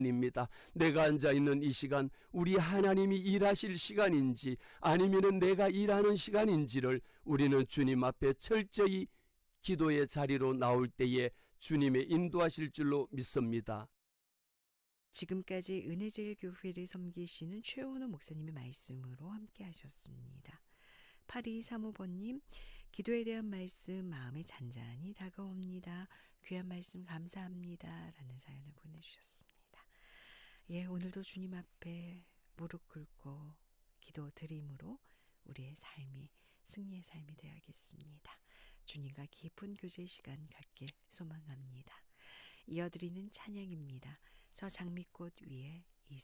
입니다. 내가 앉아 있는 이 시간 우리 하나님이 일하실 시간인지 아니면은 내가 일하는 시간인지를 우리는 주님 앞에 철저히 기도의 자리로 나올 때에 주님의 인도하실 줄로 믿습니다. 지금까지 은혜제일교회를 섬기시는 최원호 목사님의 말씀으로 함께 하셨습니다. 8235번님, 기도에 대한 말씀 마음에 잔잔히 다가옵니다. 귀한 말씀 감사합니다. 라는 사연을 보내주셨습니다. 예, 오늘도 주님 앞에 무릎 꿇고 기도 드림으로 우리의 삶이 승리의 삶이 되어야겠습니다. 주님과 깊은 교제 시간 갖길 소망합니다. 이어드리는 찬양입니다. 저 장미꽃 위에